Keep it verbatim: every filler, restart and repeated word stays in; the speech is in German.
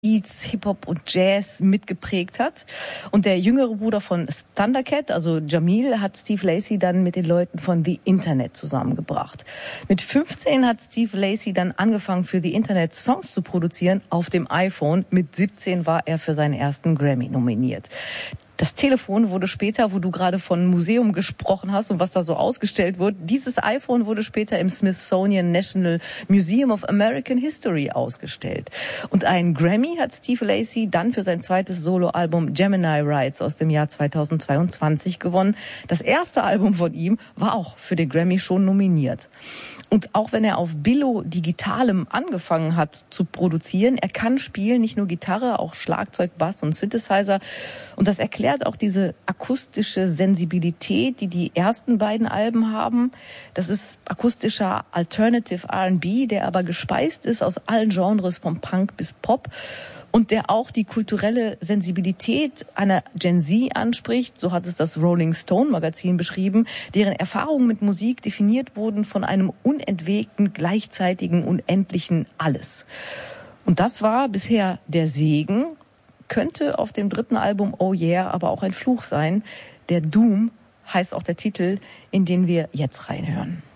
Beats, Hip-Hop und Jazz mitgeprägt hat. Und der jüngere Bruder von Thundercat, also Jamil, hat Steve Lacy dann mit den Leuten von The Internet zusammengebracht. Mit fünfzehn hat Steve Lacy dann angefangen, für The Internet Songs zu produzieren auf dem iPhone. Mit siebzehn war er für seinen ersten Grammy nominiert. Das Telefon wurde später, wo du gerade von Museum gesprochen hast und was da so ausgestellt wird, dieses iPhone wurde später im Smithsonian National Museum of American History ausgestellt. Und einen Grammy hat Steve Lacy dann für sein zweites Soloalbum Gemini Rides aus dem Jahr zweitausendzweiundzwanzig gewonnen. Das erste Album von ihm war auch für den Grammy schon nominiert. Und auch wenn er auf Billo Digitalem angefangen hat zu produzieren, er kann spielen, nicht nur Gitarre, auch Schlagzeug, Bass und Synthesizer. Und das erklärt auch diese akustische Sensibilität, die die ersten beiden Alben haben. Das ist akustischer Alternative R and B, der aber gespeist ist aus allen Genres, vom Punk bis Pop. Und der auch die kulturelle Sensibilität einer Gen Z anspricht, so hat es das Rolling Stone Magazin beschrieben, deren Erfahrungen mit Musik definiert wurden von einem unentwegten, gleichzeitigen, unendlichen Alles. Und das war bisher der Segen, könnte auf dem dritten Album Oh Yeah aber auch ein Fluch sein. Der Doom heißt auch der Titel, in den wir jetzt reinhören.